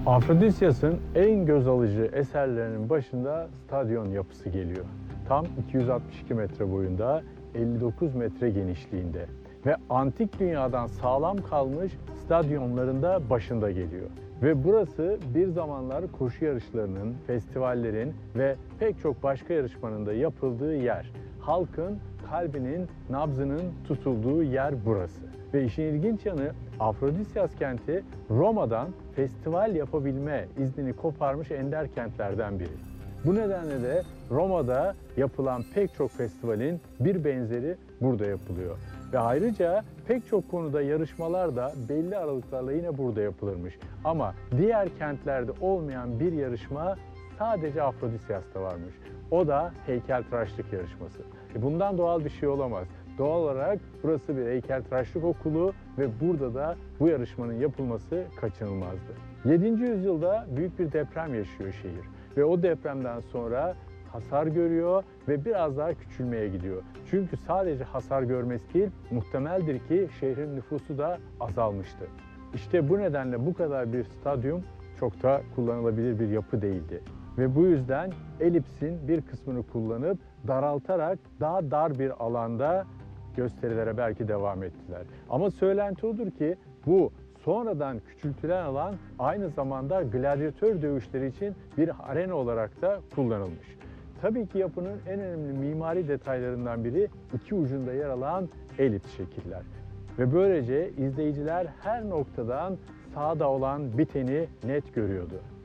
Afrodisyas'ın en göz alıcı eserlerinin başında stadyum yapısı geliyor. Tam 262 metre boyunda, 59 metre genişliğinde ve antik dünyadan sağlam kalmış stadyumların da başında geliyor. Ve burası bir zamanlar koşu yarışlarının, festivallerin ve pek çok başka yarışmanın da yapıldığı yer. Halkın kalbinin, nabzının tutulduğu yer burası. Ve işin ilginç yanı, Afrodisyas kenti Roma'dan festival yapabilme iznini koparmış ender kentlerden biri. Bu nedenle de Roma'da yapılan pek çok festivalin bir benzeri burada yapılıyor. Ve ayrıca pek çok konuda yarışmalar da belli aralıklarla yine burada yapılırmış. Ama diğer kentlerde olmayan bir yarışma sadece Afrodisyas'ta varmış. O da heykeltıraşlık yarışması. Bundan doğal bir şey olamaz. Doğal olarak burası bir heykeltıraşlık okulu ve burada da bu yarışmanın yapılması kaçınılmazdı. 7. yüzyılda büyük bir deprem yaşıyor şehir ve o depremden sonra hasar görüyor ve biraz daha küçülmeye gidiyor. Çünkü sadece hasar görmesi değil, muhtemeldir ki şehrin nüfusu da azalmıştı. İşte bu nedenle bu kadar bir stadyum çok da kullanılabilir bir yapı değildi. Ve bu yüzden elipsin bir kısmını kullanıp daraltarak daha dar bir alanda gösterilere belki devam ettiler. Ama söylenti odur ki bu sonradan küçültülen alan aynı zamanda gladyatör dövüşleri için bir arena olarak da kullanılmış. Tabii ki yapının en önemli mimari detaylarından biri iki ucunda yer alan elips şekiller. Ve böylece izleyiciler her noktadan sahada olan biteni net görüyordu.